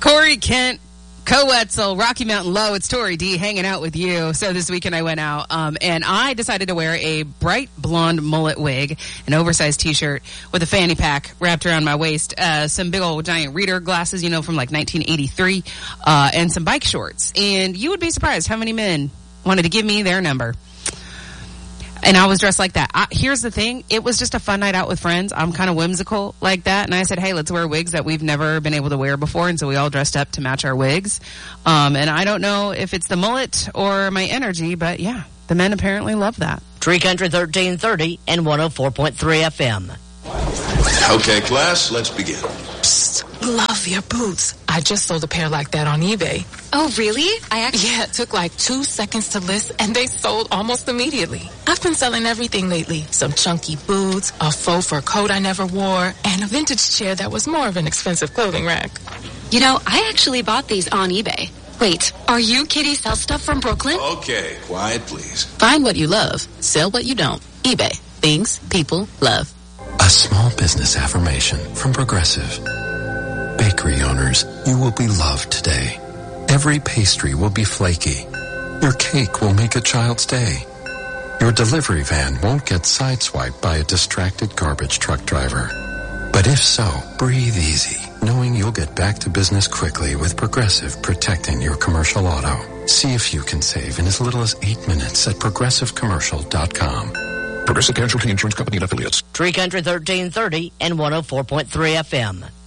Corey Kent, Co-Wetzel, Rocky Mountain Low. It's Tori D hanging out with you. So this weekend I went out and I decided to wear a bright blonde mullet wig, an oversized t-shirt with a fanny pack wrapped around my waist, some big old giant reader glasses, you know, from like 1983, and some bike shorts. And you would be surprised how many men wanted to give me their number. And I was dressed like that. Here's the thing. It was just a fun night out with friends. I'm kind of whimsical like that. And I said, hey, let's wear wigs that we've never been able to wear before. And so we all dressed up to match our wigs. And I don't know if it's the mullet or my energy, but yeah, the men apparently love that. Tree Country 1330 and 104.3 FM. Okay, class, let's begin. Psst, love your boots. I just sold a pair like that on eBay. Oh, really? Yeah, it took like 2 seconds to list, and they sold almost immediately. I've been selling everything lately. Some chunky boots, a faux fur coat I never wore, and a vintage chair that was more of an expensive clothing rack. You know, I actually bought these on eBay. Wait, are you Kitty Sell Stuff from Brooklyn? Okay, quiet, please. Find what you love. Sell what you don't. eBay. Things people love. A small business affirmation from Progressive. Bakery owners, you will be loved today. Every pastry will be flaky. Your cake will make a child's day. Your delivery van won't get sideswiped by a distracted garbage truck driver. But if so, breathe easy, knowing you'll get back to business quickly with Progressive protecting your commercial auto. See if you can save in as little as 8 minutes at progressivecommercial.com. Progressive Casualty Insurance Company and Affiliates. Tree Country 1330 and 104.3 FM.